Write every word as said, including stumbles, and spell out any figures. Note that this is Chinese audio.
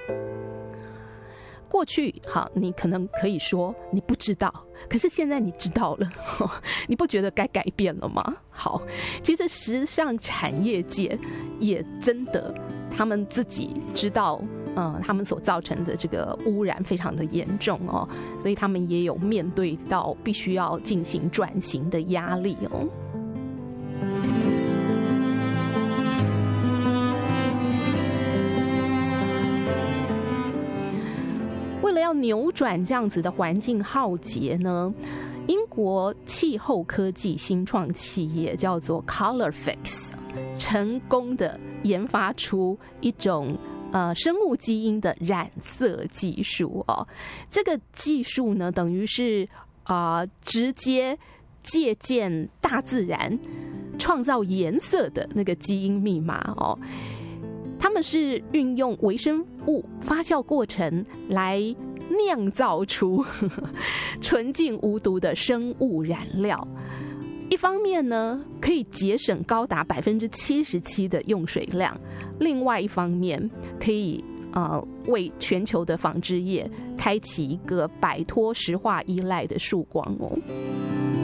过去好，你可能可以说你不知道，可是现在你知道了，你不觉得该改变了吗？好，其实时尚产业界也真的他们自己知道呃，他们所造成的这个污染非常的严重哦，所以他们也有面对到必须要进行转型的压力哦。为了要扭转这样子的环境浩劫呢，英国气候科技新创企业叫做 Colorfix 成功的研发出一种呃，生物基因的染色技术哦，这个技术呢，等于是啊、呃，直接借鉴大自然创造颜色的那个基因密码哦。他们是运用微生物发酵过程来酿造出呵呵纯净无毒的生物染料。一方面呢，可以节省高达百分之七十七的用水量；另外一方面，可以呃为全球的纺织业开启一个摆脱石化依赖的曙光哦。